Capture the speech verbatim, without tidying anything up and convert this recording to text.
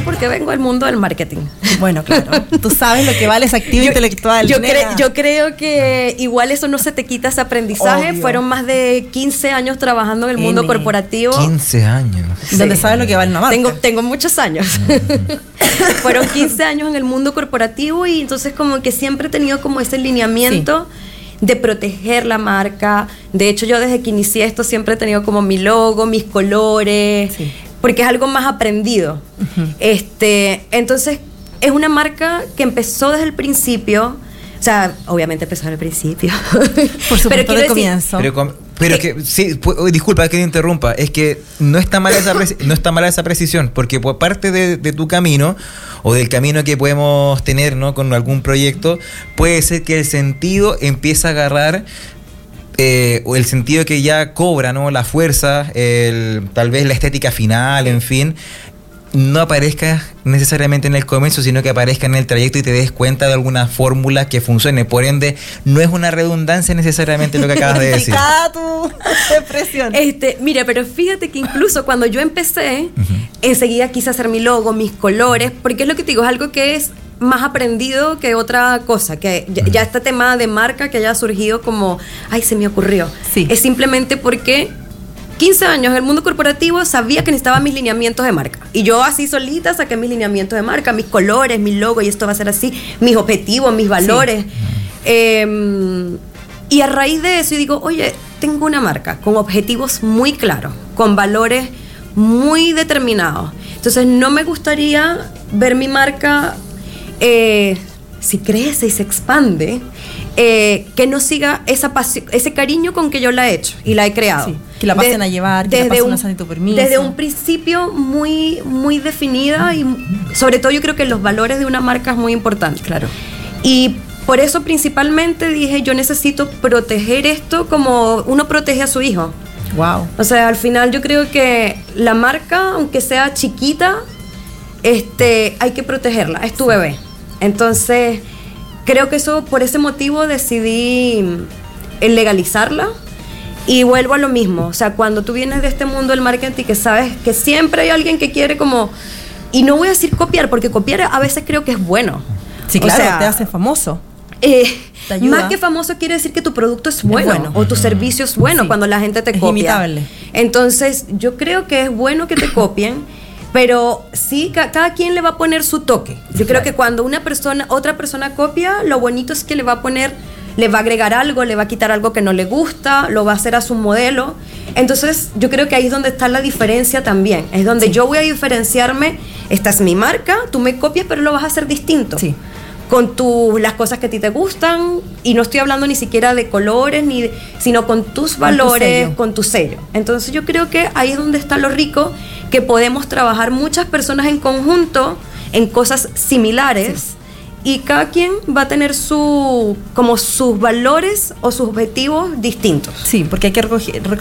porque vengo del mundo del marketing. Bueno, claro. Tú sabes lo que vale ese activo yo, intelectual. Yo, cre- yo creo que igual eso no se te quita ese aprendizaje. Obvio. Fueron más de quince años trabajando en el mundo N. corporativo. quince años. Sí. Donde sabes lo que vale una marca. Tengo, tengo muchos años. Fueron quince años en el mundo corporativo y entonces como que siempre he tenido como ese lineamiento sí. de proteger la marca. De hecho, yo desde que inicié esto siempre he tenido como mi logo, mis colores, sí. porque es algo más aprendido. Uh-huh. Este, entonces, es una marca que empezó desde el principio. O sea, obviamente empezó desde el principio. Por supuesto, de comienzo. Pero, com- pero que, sí, pu- disculpa que te interrumpa, es que no está mala esa, preci- no está mala esa precisión, porque por parte de, de tu camino, o del camino que podemos tener, ¿no?, con algún proyecto, puede ser que el sentido empiece a agarrar, eh, o el sentido que ya cobra, ¿no?, la fuerza, el, tal vez la estética final, en fin, no aparezca necesariamente en el comienzo, sino que aparezca en el trayecto y te des cuenta de alguna fórmula que funcione. Por ende, no es una redundancia necesariamente lo que acabas de decir. tu depresión. Este, mira, pero fíjate que incluso cuando yo empecé, uh-huh. enseguida quise hacer mi logo, mis colores, porque es lo que te digo, es algo que es más aprendido que otra cosa, que ya, ya este tema de marca que haya surgido como, ay, se me ocurrió. Sí. Es simplemente porque quince años en el mundo corporativo sabía que necesitaba mis lineamientos de marca. Y yo así solita saqué mis lineamientos de marca, mis colores, mi logo, y esto va a ser así, mis objetivos, mis valores. Sí. Eh, y a raíz de eso, yo digo, oye, tengo una marca con objetivos muy claros, con valores muy determinados. Entonces, no me gustaría ver mi marca, eh, si crece y se expande, Eh, que no siga esa pasión, ese cariño con que yo la he hecho y la he creado. Sí, que la pasen de, a llevar, que la pasen un, a San tu permiso. Desde un principio muy, muy definida y sobre todo yo creo que los valores de una marca es muy importante. Claro. Y por eso principalmente dije, yo necesito proteger esto como uno protege a su hijo. Wow. O sea, al final yo creo que la marca, aunque sea chiquita, este, hay que protegerla, es tu bebé. Entonces, creo que eso, por ese motivo decidí legalizarla y vuelvo a lo mismo. O sea, cuando tú vienes de este mundo del marketing, que sabes que siempre hay alguien que quiere como, y no voy a decir copiar, porque copiar a veces creo que es bueno. Sí, claro, o sea, te hace famoso. Eh, más que famoso quiere decir que tu producto es bueno, es bueno. o tu servicio es bueno, sí. cuando la gente te es copia. Imitable. Entonces, yo creo que es bueno que te copien, pero sí, ca- cada quien le va a poner su toque. Yo claro. creo que cuando una persona, otra persona copia, lo bonito es que le va a poner, le va a agregar algo, le va a quitar algo que no le gusta, lo va a hacer a su modelo. Entonces, yo creo que ahí es donde está la diferencia también. Es donde sí. yo voy a diferenciarme, esta es mi marca, tú me copias, pero lo vas a hacer distinto. Sí. Con tu, las cosas que a ti te gustan, y no estoy hablando ni siquiera de colores, ni de, sino con tus valores, con tu, con tu sello. Entonces yo creo que ahí es donde está lo rico, que podemos trabajar muchas personas en conjunto en cosas similares, sí. y cada quien va a tener su, como sus valores o sus objetivos distintos. Sí, porque hay que recoger,